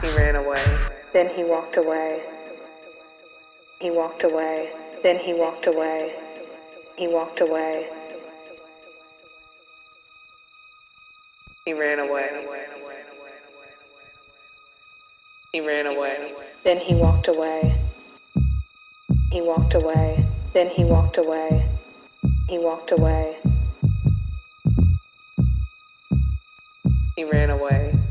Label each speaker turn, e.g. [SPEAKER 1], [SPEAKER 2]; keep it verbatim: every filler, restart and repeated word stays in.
[SPEAKER 1] He ran away.
[SPEAKER 2] Then he walked away. He walked away. Then he walked away. He walked away.
[SPEAKER 1] He ran away. He ran away.
[SPEAKER 2] Then he walked away. He walked away. Then he walked away. He walked away.
[SPEAKER 1] He ran away.